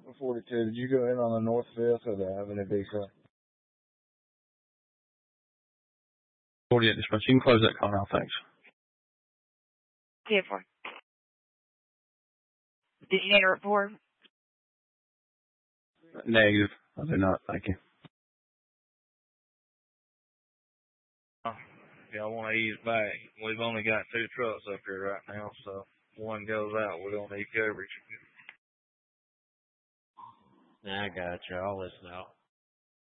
42. Did you go in on the North 5th or the Avenue B side? 48 dispatch. You can close that call now, thanks. 4. Did you need a report? Negative. I do not, thank you. Y'all want to ease back. We've only got 2 trucks up here right now, so if one goes out, we're going to need coverage. I got you. I'll listen out.